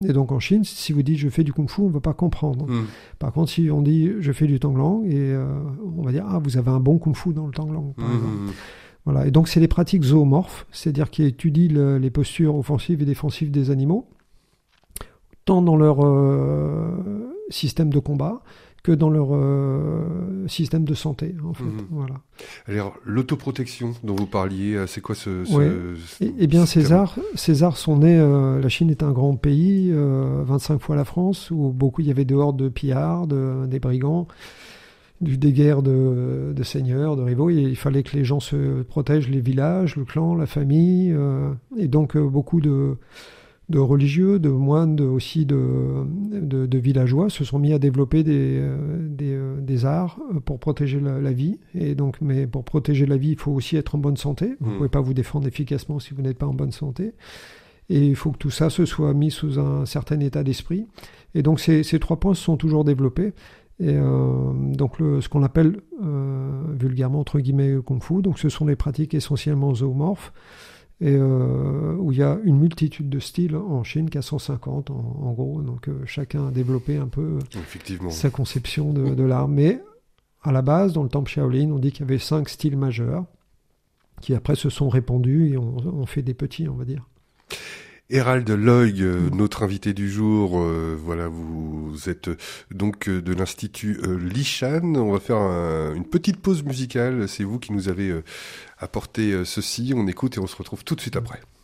Et donc en Chine, si vous dites je fais du kung fu, on ne va pas comprendre. Par contre, si on dit je fais du tanglang, et on va dire ah, vous avez un bon kung fu dans le tanglang, par exemple. Voilà. Et donc c'est les pratiques zoomorphes, c'est-à-dire qui étudient les postures offensives et défensives des animaux, tant dans leur système de combat que dans leur système de santé, en fait. Voilà. Alors, l'autoprotection dont vous parliez, c'est quoi Eh bien, ces arts sont nés... la Chine est un grand pays, 25 fois la France, où il y avait des hordes de pillards, des brigands, des guerres de seigneurs, de rivaux, et il fallait que les gens se protègent, les villages, le clan, la famille, et donc beaucoup de religieux, de moines, aussi de villageois se sont mis à développer des arts pour protéger la vie. Et donc, mais pour protéger la vie, il faut aussi être en bonne santé. Vous ne pouvez pas vous défendre efficacement si vous n'êtes pas en bonne santé. Et il faut que tout ça se soit mis sous un certain état d'esprit. Et donc ces 3 points se sont toujours développés. Et donc ce qu'on appelle vulgairement entre guillemets kung fu, donc ce sont les pratiques essentiellement zoomorphes, et où il y a une multitude de styles en Chine, qu'à 150 en gros, donc chacun a développé un peu sa conception de l'art. Mais à la base, dans le temple Shaolin, on dit qu'il y avait 5 styles majeurs qui après se sont répandus et on fait des petits, on va dire. Hérald Loig, notre invité du jour, voilà, vous êtes donc de l'Institut Lishan. On va faire une petite pause musicale, c'est vous qui nous avez apporté ceci, on écoute et on se retrouve tout de suite après.